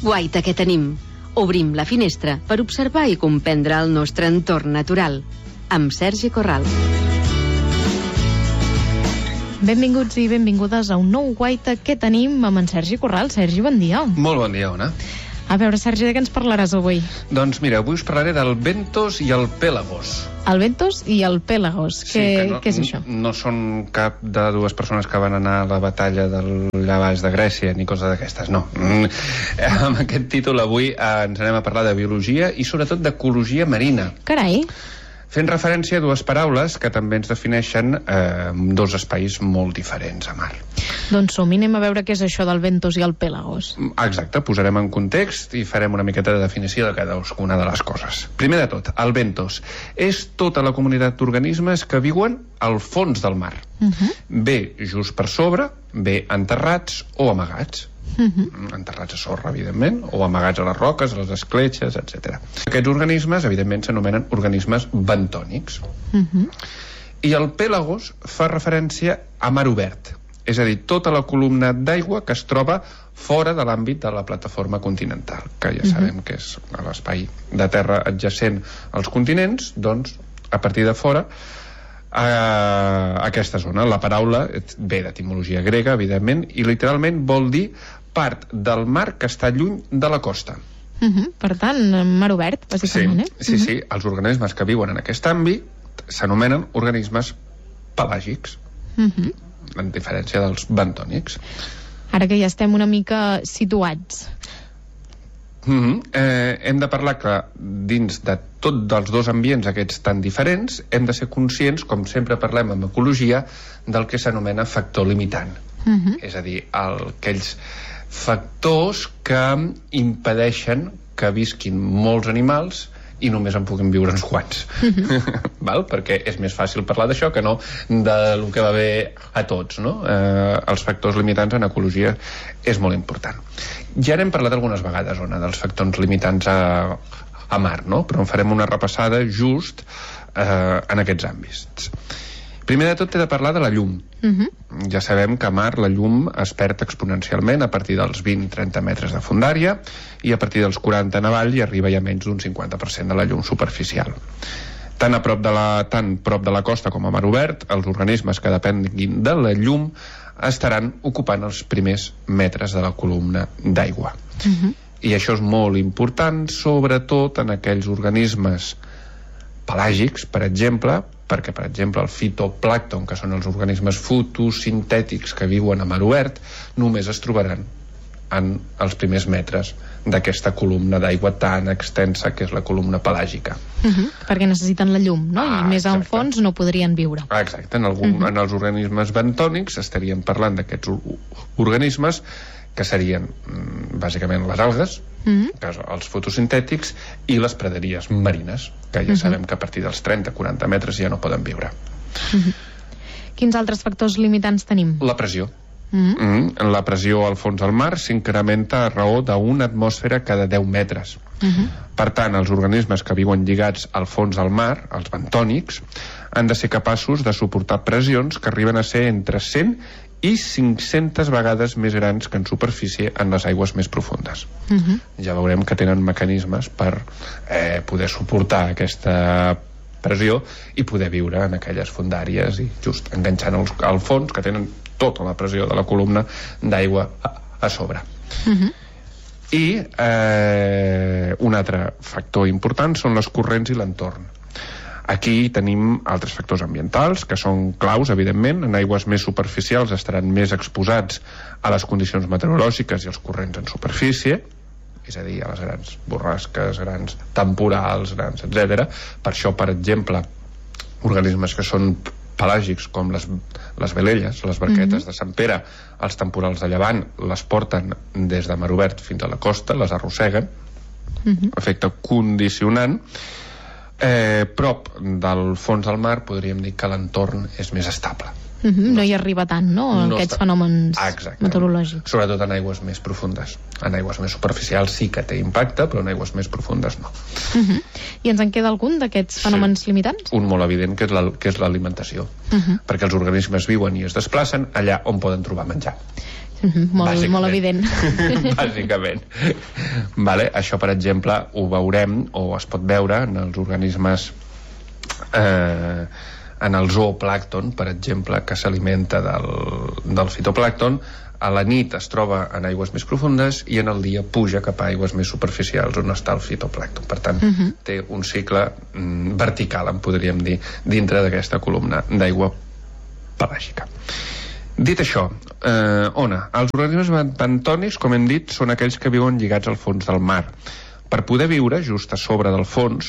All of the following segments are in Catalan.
guaita que tenim. Obrim la finestra per observar i comprendre el nostre entorn natural. Amb Sergi Corral. Benvinguts i benvingudes a un nou guaita que tenim amb en Sergi Corral. Sergi, bon dia. Molt bon dia, Ona. A veure, Sergi, de què ens parlaràs avui? Doncs mira, avui us parlaré del Bentos i el Pélagos. El Bentos i el Pélagos. Què és això? No són cap de dues persones que van anar a la batalla d'allà baix de Grècia, ni coses d'aquestes, no. Amb aquest títol avui ens anem a parlar de biologia i sobretot d'ecologia marina. Carai! Fent referència a dues paraules que també ens defineixen dos espais molt diferents a mar. Doncs som-hi, anem a veure què és això del Bentos i el Pélagos. Exacte, posarem en context i farem una miqueta de definició de cadascuna de les coses. Primer de tot, el Bentos és tota la comunitat d'organismes que viuen al fons del mar. Bé just per sobre, bé enterrats o amagats. Enterrats a sorra, evidentment, o amagats a les roques, a les escletxes, etc. Aquests organismes, evidentment, s'anomenen organismes bentònics. I el Pélagos fa referència a mar obert, és a dir, tota la columna d'aigua que es troba fora de l'àmbit de la plataforma continental, que ja sabem que és l'espai de terra adjacent als continents, doncs, a partir de fora, aquesta zona. La paraula ve d'etimologia grega, evidentment, i literalment vol dir part del mar que està lluny de la costa. Per tant, mar obert, bàsicament, Sí, sí. Els organismes que viuen en aquest àmbit s'anomenen organismes pelàgics, en diferència dels bentònics. Ara que ja estem una mica situats. Hem de parlar que dins de tots dels dos ambients aquests tan diferents hem de ser conscients, com sempre parlem en ecologia, del que s'anomena factor limitant. És a dir, aquells factors que impedeixen que visquin molts animals i només en puguin viure uns quants. Val? Perquè és més fàcil parlar d'això que no del que va bé a tots, no? Els factors limitants en ecologia és molt important. Ja n'hem parlat algunes vegades, Ona, dels factors limitants a mar, no? Però en farem una repassada just en aquests àmbits. Primer de tot he de parlar de la llum. Ja sabem que a mar la llum es perd exponencialment a partir dels 20-30 metres de fondària i a partir dels 40 en avall i arriba ja menys d'un 50% de la llum superficial. Tant prop de la costa com a mar obert, els organismes que depenguin de la llum estaran ocupant els primers metres de la columna d'aigua. I això és molt important, sobretot en aquells organismes pelàgics, per exemple, perquè, per exemple, el fitoplàncton, que són els organismes fotosintètics que viuen a mar obert, només es trobaran en els primers metres d'aquesta columna d'aigua tan extensa que és la columna pelàgica. Perquè necessiten la llum, no? I més al fons no podrien viure. Exacte, en els organismes bentònics estaríem parlant d'aquests organismes que serien bàsicament les algues, els fotosintètics, i les praderies marines, que ja sabem que a partir dels 30-40 metres ja no poden viure. Quins altres factors limitants tenim? La pressió. La pressió al fons del mar s'incrementa a raó d'una atmosfera cada 10 metres. Per tant, els organismes que viuen lligats al fons del mar, els bentònics, han de ser capaços de suportar pressions que arriben a ser entre 100 i 500 vegades més grans que en superfície en les aigües més profundes. Ja veurem que tenen mecanismes per poder suportar aquesta pressió i poder viure en aquelles fondàries i just enganxant al fons, que tenen tota la pressió de la columna d'aigua a sobre. I un altre factor important són les corrents i l'entorn. Aquí tenim altres factors ambientals que són claus, evidentment. En aigües més superficials estaran més exposats a les condicions meteorològiques i als corrents en superfície, és a dir, a les grans borrasques, grans temporals, grans, etc. Per això, per exemple, organismes que són pelàgics, com les velelles, les barquetes de Sant Pere, els temporals de llevant les porten des de mar obert fins a la costa, les arrosseguen, efecte condicionant. Prop del fons del mar podríem dir que l'entorn és més estable. No hi arriba tant, no? Aquests fenòmens meteorològics. Sobretot en aigües més profundes. En aigües més superficials sí que té impacte, però en aigües més profundes no. I ens en queda algun d'aquests fenòmens limitants? Un molt evident, que és l'alimentació. Perquè els organismes viuen i es desplacen allà on poden trobar menjar. Molt evident. Bàsicament. Vale? Això, per exemple, ho veurem, o es pot veure en els organismes, en el zooplàncton, per exemple, que s'alimenta del fitoplàncton. A la nit es troba en aigües més profundes i en el dia puja cap a aigües més superficials on està el fitoplàncton. Per tant, té un cicle vertical, en podríem dir, dintre d'aquesta columna d'aigua pelàgica. Dit això, Ona, els organismes bentònics, com hem dit, són aquells que viuen lligats al fons del mar. Per poder viure just a sobre del fons,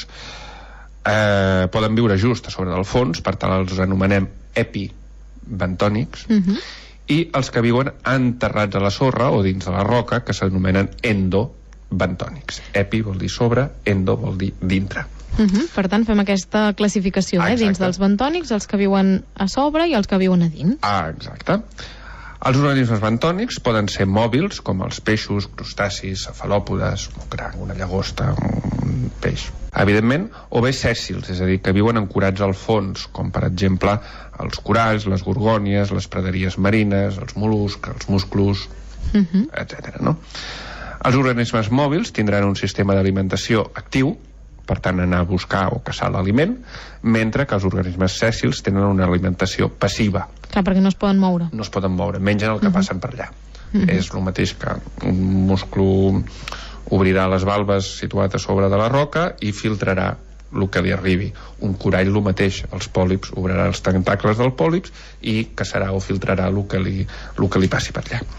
poden viure just a sobre del fons, per tant els anomenem epibentònics, i els que viuen enterrats a la sorra o dins de la roca, que s'anomenen endobentònics. Epi vol dir sobre, endo vol dir dintre. Per tant, fem aquesta classificació, dins dels bentònics, els que viuen a sobre i els que viuen a dins. Exacte. Els organismes bentònics poden ser mòbils, com els peixos, crustacis, cefalòpodes, un cranc, una llagosta, un peix, evidentment, o bé sèssils, és a dir, que viuen ancorats al fons, com per exemple els coralls, les gorgònies, les praderies marines, els mol·luscs, els musclos, etc. No? Els organismes mòbils tindran un sistema d'alimentació actiu, per tant anar a buscar o caçar l'aliment, mentre que els organismes sèssils tenen una alimentació passiva. Clar, perquè no es poden moure. No es poden moure, mengen el que passen per allà. És el mateix que un musclo obrirà les valves situat a sobre de la roca i filtrarà el que li arribi. Un corall el mateix, els pòlips obrarà els tentacles del pòlips i caçarà o filtrarà el que li passi per allà.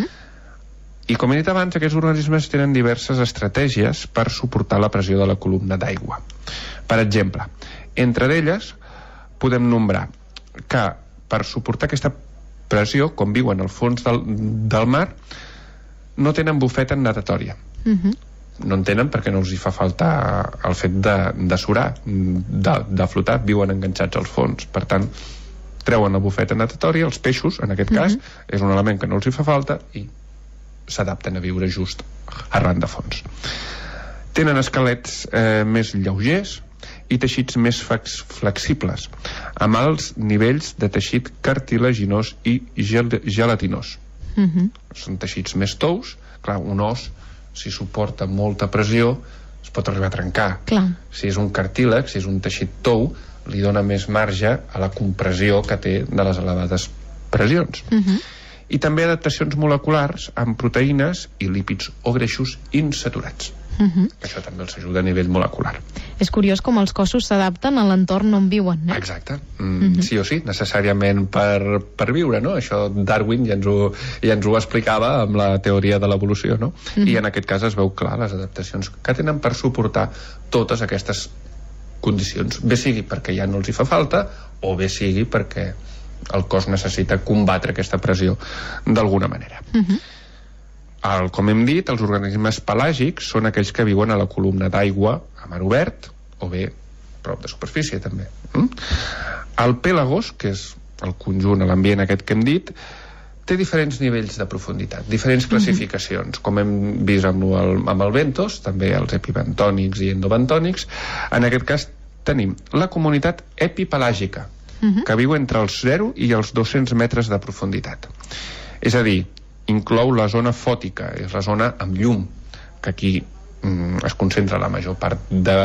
I com he dit abans, aquests organismes tenen diverses estratègies per suportar la pressió de la columna d'aigua. Per exemple, entre elles podem nombrar que per suportar aquesta pressió, com viuen al fons del mar, no tenen bufeta natatòria. No en tenen perquè no els hi fa falta el fet de surar, de flotar, viuen enganxats al fons. Per tant, treuen la bufeta natatòria, els peixos, en aquest cas, és un element que no els hi fa falta i s'adapten a viure just arran de fons. Tenen esquelets més lleugers i teixits més flexibles, amb alts nivells de teixit cartilaginós i gelatinós. Són teixits més tous. Clar, un os, si suporta molta pressió, es pot arribar a trencar. Si és un cartílag, si és un teixit tou, li dona més marge a la compressió que té de les elevades pressions. I també adaptacions moleculars amb proteïnes i lípids o greixos insaturats. Això també els ajuda a nivell molecular. És curiós com els cossos s'adapten a l'entorn on viuen, Exacte. Sí o sí, necessàriament per viure, no? Això Darwin ja ens ho explicava amb la teoria de l'evolució, no? I en aquest cas es veu clar les adaptacions que tenen per suportar totes aquestes condicions, bé sigui perquè ja no els hi fa falta o bé sigui perquè el cos necessita combatre aquesta pressió d'alguna manera. Com hem dit, els organismes pelàgics són aquells que viuen a la columna d'aigua a mar obert o bé prop de superfície també. El pèlagos, que és el conjunt, l'ambient aquest que hem dit, té diferents nivells de profunditat, diferents classificacions, com hem vist amb el bentos, també els epibentònics i endobentònics. En aquest cas tenim la comunitat epipelàgica, que viu entre els 0 i els 200 metres de profunditat. És a dir, inclou la zona fòtica, és la zona amb llum, que aquí es concentra la major part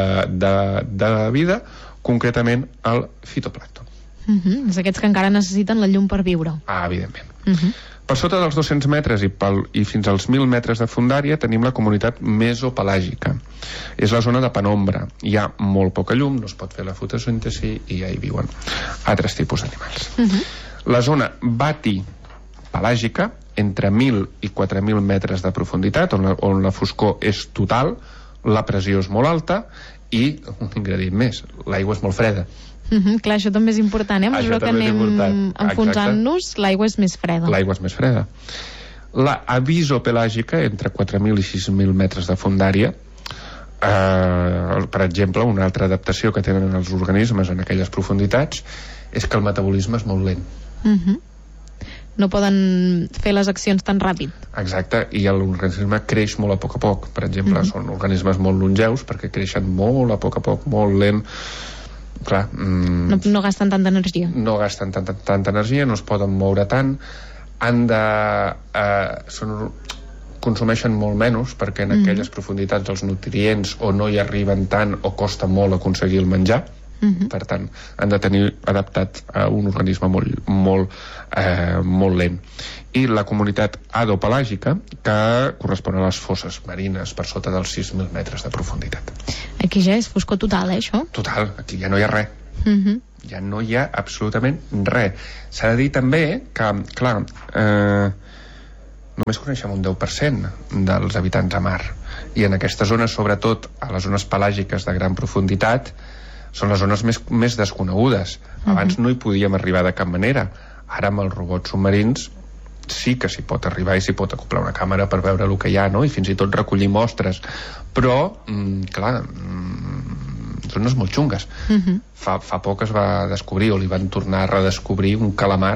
de la vida, concretament el fitoplàncton. És aquests que encara necessiten la llum per viure. Evidentment. Per sota dels 200 metres i fins als 1.000 metres de fondària tenim la comunitat mesopelàgica. És la zona de penombra. Hi ha molt poca llum, no es pot fer la fotosíntesi i ja hi viuen altres tipus d'animals. La zona batipelàgica, entre 1.000 i 4.000 metres de profunditat, on la foscor és total, la pressió és molt alta i, un ingredient més, l'aigua és molt freda. Clar, això també és important, a mesura que anem enfonsant-nos, l'aigua és més freda. L'aigua és més freda. La avisopelàgica, entre 4.000 i 6.000 metres de fondària, per exemple, una altra adaptació que tenen els organismes en aquelles profunditats és que el metabolisme és molt lent. No poden fer les accions tan ràpid. Exacte, i l'organisme creix molt a poc. Per exemple, són organismes molt longeus perquè creixen molt a poc, molt lent. Clar, no gasten tanta energia. No gasten tanta energia, no es poden moure tant. consumeixen molt menys perquè en aquelles profunditats els nutrients o no hi arriben tant o costa molt aconseguir el menjar. Per tant, han de tenir adaptat a un organisme molt lent. I la comunitat hadopelàgica, que correspon a les fosses marines per sota dels 6.000 metres de profunditat. Aquí ja és foscor total, això? Total, aquí ja no hi ha res. Ja no hi ha absolutament res. S'ha de dir també que, clar, només coneixem un 10% dels habitants a mar, i en aquestes zones, sobretot a les zones pelàgiques de gran profunditat, són les zones més desconegudes. Abans no hi podíem arribar de cap manera. Ara amb els robots submarins sí que s'hi pot arribar i s'hi pot acoplar una càmera per veure el que hi ha, no? I fins i tot recollir mostres. Però, clar, zones molt xungues. Fa poc es va descobrir, o li van tornar a redescobrir, un calamar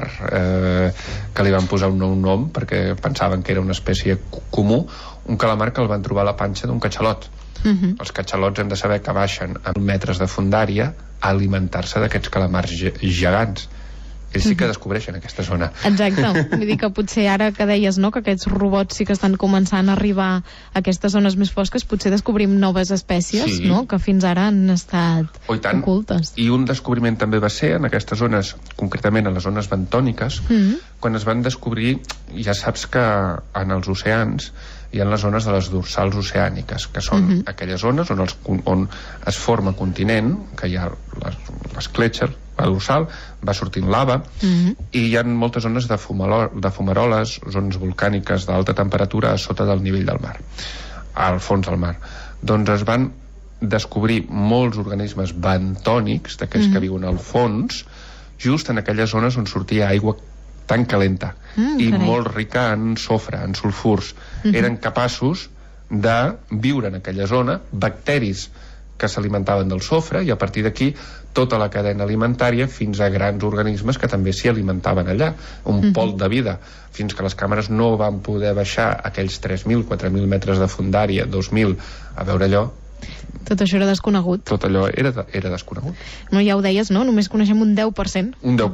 que li van posar un nou nom perquè pensaven que era una espècie comú, un calamar que el van trobar a la panxa d'un catxalot. Els catxalots hem de saber que baixen a metres de fondària a alimentar-se d'aquests calamars gegants. Ells sí que descobreixen aquesta zona. Exacte, vull dir que potser ara que deies, no?, que aquests robots sí que estan començant a arribar a aquestes zones més fosques, potser descobrim noves espècies, no?, que fins ara han estat ocultes. I un descobriment també va ser en aquestes zones, concretament a les zones bentòniques, quan es van descobrir, ja saps que en els oceans hi ha les zones de les dorsals oceàniques, que són aquelles zones on es forma continent, que hi ha l'escletxa, la dorsal, va sortint lava, i hi ha moltes zones de fumaroles, zones volcàniques d'alta temperatura a sota del nivell del mar, al fons del mar. Doncs es van descobrir molts organismes bentònics, d'aquells que viuen al fons, just en aquelles zones on sortia aigua tan calenta i molt rica en sofre, en sulfurs. Eren capaços de viure en aquella zona bacteris que s'alimentaven del sofre, i a partir d'aquí tota la cadena alimentària fins a grans organismes que també s'hi alimentaven allà, un pol de vida, fins que les càmeres no van poder baixar aquells 3.000, 4.000 metres de fondària, 2.000, a veure allò. Tot això era desconegut. Tot allò era desconegut. No, ja ho deies, no? Només coneixem un 10%,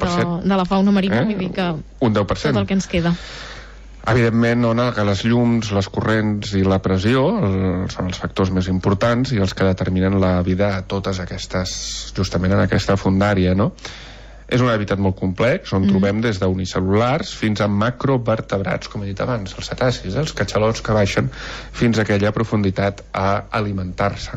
de la fauna marina, vull dir que un 10%. Tot el que ens queda. Evidentment, que les llums, les corrents i la pressió són els factors més importants i els que determinen la vida a totes aquestes, justament en aquesta fondària, no? És un hàbitat molt complex, on trobem des d'unicel·lulars fins a macrovertebrats, com he dit abans, els cetacis, els catxalots que baixen fins a aquella profunditat a alimentar-se.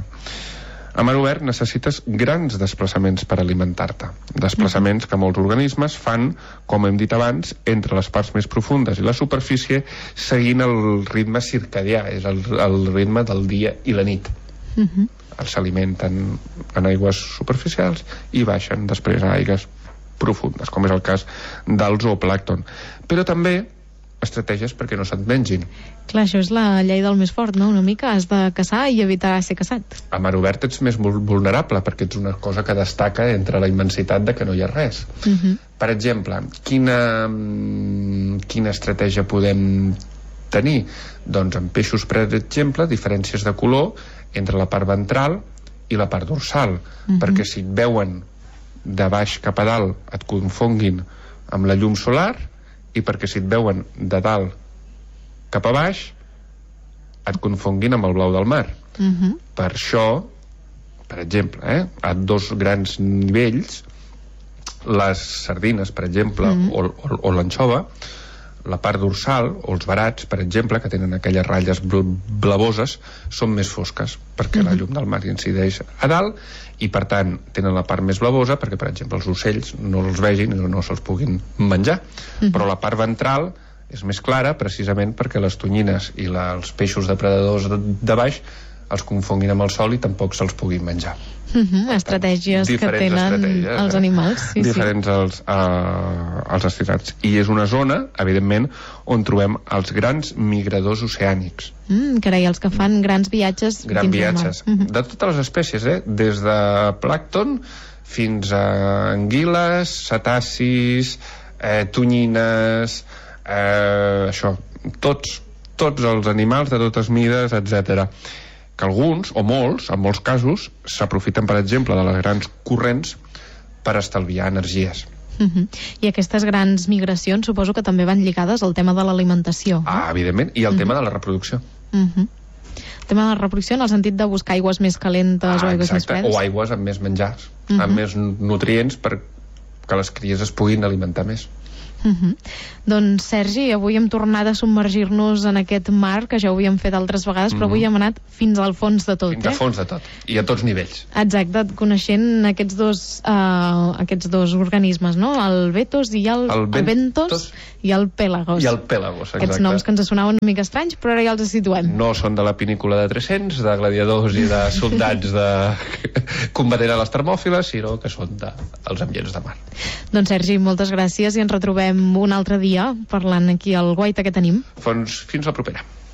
A mar obert necessites grans desplaçaments per alimentar-te, desplaçaments que molts organismes fan, com hem dit abans, entre les parts més profundes i la superfície, seguint el ritme circadià, és el ritme del dia i la nit. S'alimenten en aigües superficials i baixen després a aigües profundes, com és el cas del zooplàncton. Però també estratègies perquè no se't mengin. Clar, això és la llei del més fort, no? Una mica has de caçar i evitar ser caçat. A mar obert ets més vulnerable perquè ets una cosa que destaca entre la immensitat de que no hi ha res. Per exemple, quina estratègia podem tenir? Doncs en peixos, per exemple, diferències de color entre la part ventral i la part dorsal, perquè si et veuen de baix cap a dalt et confonguin amb la llum solar, i perquè si et veuen de dalt cap a baix et confonguin amb el blau del mar. Per això, per exemple, a dos grans nivells, les sardines, per exemple, o l'anxova, la part dorsal, o els verats, per exemple, que tenen aquelles ratlles blavoses, són més fosques, perquè la llum del mar incideix a dalt, i per tant tenen la part més blavosa perquè, per exemple, els ocells no els vegin i no se'ls puguin menjar. Però la part ventral és més clara precisament perquè les tonyines i els peixos depredadors de baix els confonguin amb el sol i tampoc se'ls puguin menjar. Estratègies que tenen els animals. Diferents als destinats. I és una zona, evidentment, on trobem els grans migradors oceànics. Carai, els que fan grans viatges dins del mar. De totes les espècies, des de plàncton fins a anguiles, cetacis, tonyines, tots els animals de totes mides, etc. Que alguns, o molts, en molts casos, s'aprofiten, per exemple, de les grans corrents per estalviar energies. I aquestes grans migracions suposo que també van lligades al tema de l'alimentació. Evidentment, i al tema de la reproducció. El tema de la reproducció en el sentit de buscar aigües més calentes o aigües més fredes. O aigües amb més menjars, amb més nutrients perquè les cries es puguin alimentar més. Doncs Sergi, avui hem tornat a submergir-nos en aquest mar que ja ho havíem fet altres vegades, però avui hem anat fins al fons de tot. Fins al fons de tot, i a tots nivells. Exacte, coneixent aquests dos organismes, no? El Betos i el Bentos i el Pélagos. I el Pélagos, exacte. Aquests noms que ens sonaven una mica estranys, però ara ja els situem. No són de la pinícula de 300, de gladiadors i de soldats combatent a les termòfiles, sinó que són dels ambients de mar. Doncs Sergi, moltes gràcies i ens retrobem un altre dia parlant aquí al Guaita que tenim. Fins la propera.